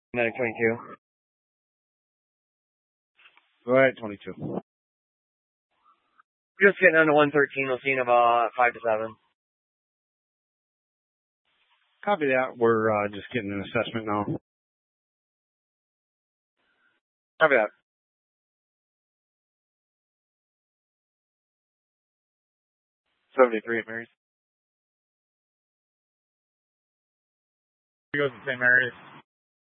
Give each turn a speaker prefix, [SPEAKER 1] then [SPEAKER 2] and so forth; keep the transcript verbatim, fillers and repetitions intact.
[SPEAKER 1] Medic twenty-two.
[SPEAKER 2] Go ahead, twenty-two.
[SPEAKER 1] Just getting on to one thirteen. We'll see in about five to seven.
[SPEAKER 2] Copy that. We're uh, just getting an assessment now.
[SPEAKER 1] Copy that. seventy-three at Mary's.
[SPEAKER 2] He goes to Saint Mary's.